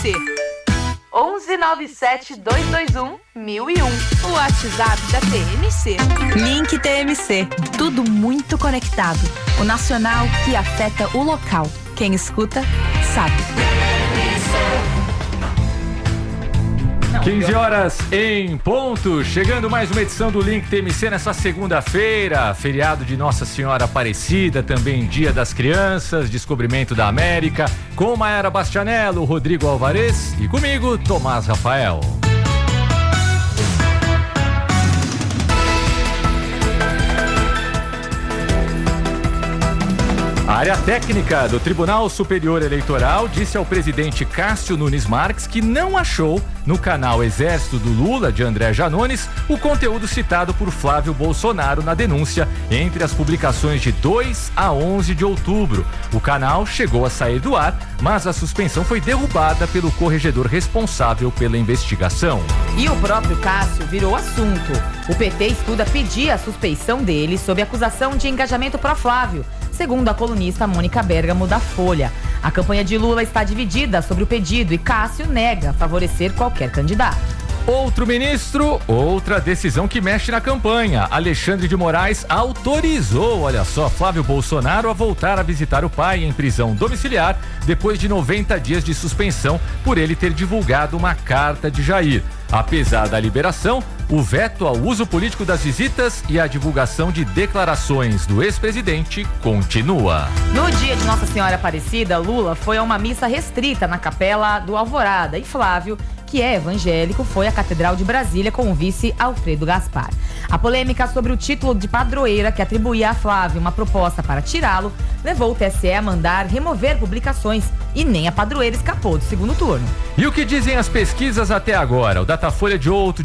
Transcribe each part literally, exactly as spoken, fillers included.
C. onze nove sete dois dois um mil e um. O WhatsApp da T M C. Link T M C. Tudo muito conectado. O nacional que afeta o local. Quem escuta, sabe. quinze horas em ponto, chegando mais uma edição do Link T M C nessa segunda-feira, feriado de Nossa Senhora Aparecida, também Dia das Crianças, Descobrimento da América, com Maiara Bastianello, Rodrigo Alvarez e comigo, Tomás Rafael. A área técnica do Tribunal Superior Eleitoral disse ao presidente Cássio Nunes Marques que não achou no canal Exército do Lula, de André Janones, o conteúdo citado por Flávio Bolsonaro na denúncia entre as publicações de dois a onze de outubro. O canal chegou a sair do ar, mas a suspensão foi derrubada pelo corregedor responsável pela investigação. E o próprio Cássio virou assunto. O P T estuda pedir a suspeição dele sob acusação de engajamento pró-Flávio, segundo a colunista Mônica Bergamo da Folha. A campanha de Lula está dividida sobre o pedido e Cássio nega favorecer qualquer candidato. Outro ministro, outra decisão que mexe na campanha. Alexandre de Moraes autorizou, olha só, Flávio Bolsonaro a voltar a visitar o pai em prisão domiciliar depois de noventa dias de suspensão por ele ter divulgado uma carta de Jair. Apesar da liberação, o veto ao uso político das visitas e a divulgação de declarações do ex-presidente continua. No dia de Nossa Senhora Aparecida, Lula foi a uma missa restrita na Capela do Alvorada e Flávio, que é evangélico, foi à Catedral de Brasília com o vice Alfredo Gaspar. A polêmica sobre o título de padroeira que atribuía a Flávio uma proposta para tirá-lo levou o T S E a mandar remover publicações e nem a padroeira escapou do segundo turno. E o que dizem as pesquisas até agora? O Datafolha de oito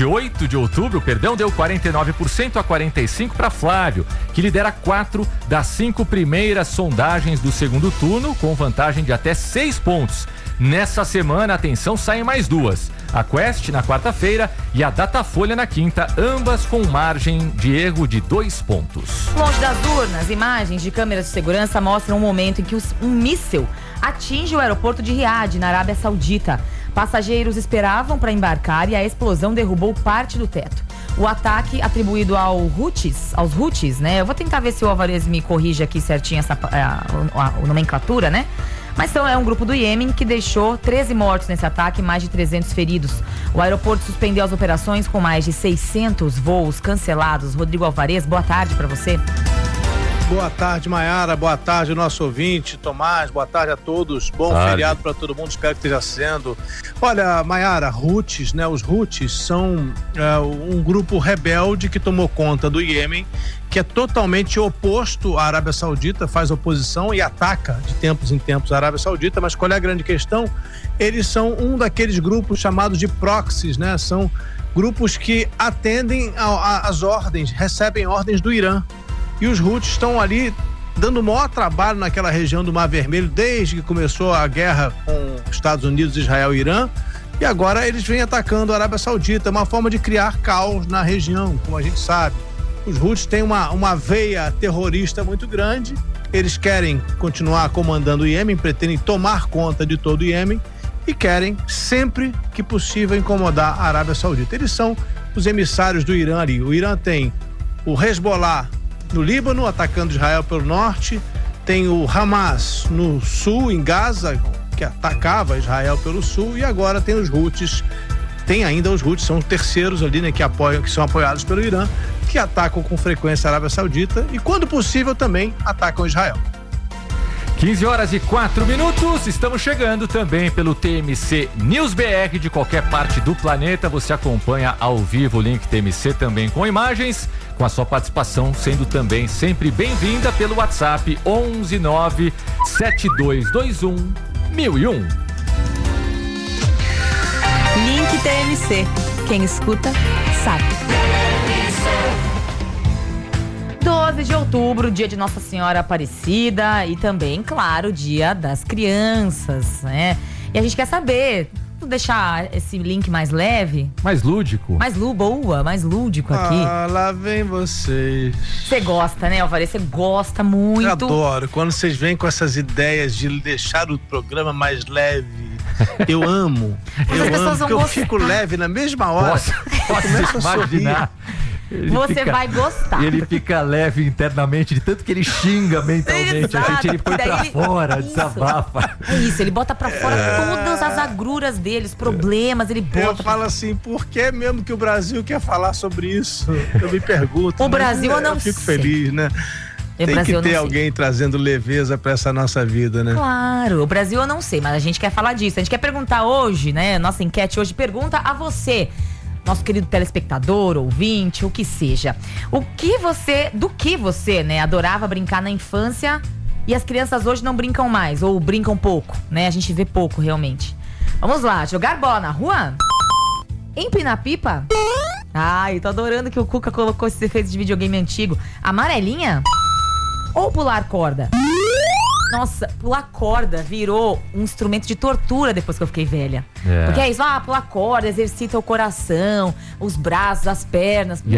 de outubro, perdão, deu quarenta e nove por cento a quarenta e cinco por cento para Flávio, que lidera quatro das cinco primeiras sondagens do segundo turno, com vantagem de até seis pontos. Nessa semana, atenção, saem mais duas. A Quest na quarta-feira e a Datafolha na quinta, ambas com margem de erro de dois pontos. Longe das urnas, imagens de câmeras de segurança mostram um momento em que um míssil atinge o aeroporto de Riad, na Arábia Saudita. Passageiros esperavam para embarcar e a explosão derrubou parte do teto. O ataque atribuído ao Houthis, aos Houthis, né? Eu vou tentar ver se o Alvarez me corrige aqui certinho essa a, a, a, a nomenclatura, né? Mas então é um grupo do Iêmen que deixou treze mortos nesse ataque e mais de trezentos feridos. O aeroporto suspendeu as operações com mais de seiscentos voos cancelados. Rodrigo Alvarez, boa tarde para você. Boa tarde, Maiara. Boa tarde, nosso ouvinte, Tomás. Boa tarde a todos. Bom tarde. Feriado para todo mundo. Espero que esteja sendo. Olha, Maiara, Houthis, né? Os Houthis são é, um grupo rebelde que tomou conta do Iêmen, que é totalmente oposto à Arábia Saudita, faz oposição e ataca de tempos em tempos a Arábia Saudita. Mas qual é a grande questão? Eles são um daqueles grupos chamados de proxies, né? São grupos que atendem às ordens, recebem ordens do Irã. E os Houthis estão ali dando o maior trabalho naquela região do Mar Vermelho desde que começou a guerra com Estados Unidos, Israel e Irã. E agora eles vêm atacando a Arábia Saudita, uma forma de criar caos na região, como a gente sabe. Os Houthis têm uma, uma veia terrorista muito grande, eles querem continuar comandando o Iêmen, pretendem tomar conta de todo o Iêmen e querem, sempre que possível, incomodar a Arábia Saudita. Eles são os emissários do Irã ali. O Irã tem o Hezbollah no Líbano, atacando Israel pelo norte, tem o Hamas no sul, em Gaza, que atacava Israel pelo sul, e agora tem os Houthis, tem ainda os Houthis, são os terceiros ali, né, que apoiam, que são apoiados pelo Irã, que atacam com frequência a Arábia Saudita e, quando possível, também atacam Israel. quinze horas e quatro minutos, estamos chegando também pelo T M C News B R de qualquer parte do planeta. Você acompanha ao vivo o Link T M C também com imagens, com a sua participação sendo também sempre bem-vinda pelo WhatsApp onze nove sete dois dois um mil e um. Link T M C. Quem escuta, sabe. doze de outubro, dia de Nossa Senhora Aparecida e também, claro, dia das crianças, né? E a gente quer saber, vou deixar esse link mais leve. Mais lúdico. Mais lú, boa, mais lúdico aqui. Ah, lá vem vocês. Você gosta, né, Alvarez? Você gosta muito. Eu adoro, quando vocês vêm com essas ideias de deixar o programa mais leve. Eu amo. Mas eu as pessoas amo, vão porque eu gostar. fico leve na mesma hora. Posso, posso Começo a imaginar. Ele Você fica- vai gostar. E ele fica leve internamente, de tanto que ele xinga mentalmente. Exato, A gente ele põe daí pra ele- fora, Isso. desabafa. É isso, ele bota pra fora todas as agruras dele, os problemas, ele Eu bota. falo assim, por que mesmo que o Brasil quer falar sobre isso? Eu me pergunto. O mas Brasil eu não fico sei. feliz, né? O Tem Brasil eu que não ter sei. alguém trazendo leveza pra essa nossa vida, né? Claro, o Brasil eu não sei, mas a gente quer falar disso. A gente quer perguntar hoje, né? Nossa enquete hoje pergunta a você, nosso querido telespectador, ouvinte, o que seja. O que você, do que você, né, adorava brincar na infância e as crianças hoje não brincam mais, ou brincam pouco, né? A gente vê pouco realmente. Vamos lá, jogar bola na rua? Empinar pipa? Ai, tô adorando que o Cuca colocou esses efeitos de videogame antigo. Amarelinha? Ou pular corda? Nossa, pular corda virou um instrumento de tortura depois que eu fiquei velha. É. Porque é isso, ah, pular corda, exercita o coração, os braços, as pernas.